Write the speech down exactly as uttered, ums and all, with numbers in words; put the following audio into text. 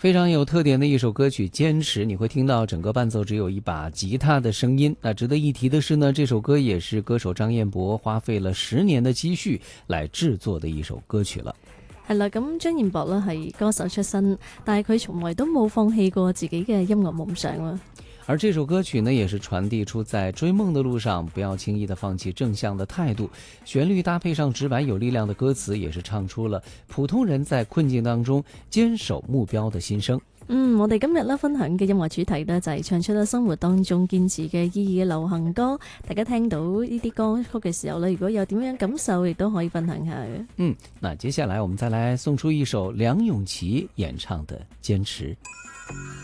非常有特点的一首歌曲《坚持》，你会听到整个伴奏只有一把吉他的声音。那值得一提的是呢，这首歌也是歌手張彥博花費了十年的積蓄來製作的一首歌曲了。 係啦，咁張彥博咧係歌手出身，但係佢從來都冇放棄過自己嘅音樂夢想啊。 而這首歌曲呢，也是傳遞出在追夢的路上不要輕易的放棄正向的態度。旋律搭配上直白有力量的歌詞，也是唱出了普通人在困境當中堅守目標的心聲。 嗯，我哋今日咧分享嘅音樂主題呢，就係唱出咗生活當中堅持嘅意義嘅流行歌。大家聽到呢啲歌曲嘅時候呢，如果有點樣感受，亦都可以分享下嘅。 嗯，那接下來我們再來送出一首梁詠琪演唱的《堅持》。